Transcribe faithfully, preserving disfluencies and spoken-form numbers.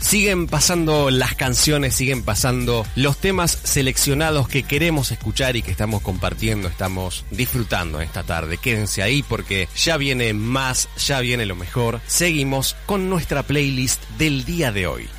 Siguen pasando las canciones, siguen pasando los temas seleccionados que queremos escuchar y que estamos compartiendo, estamos disfrutando esta tarde. Quédense ahí porque ya viene más, ya viene lo mejor. Seguimos con nuestra playlist del día de hoy.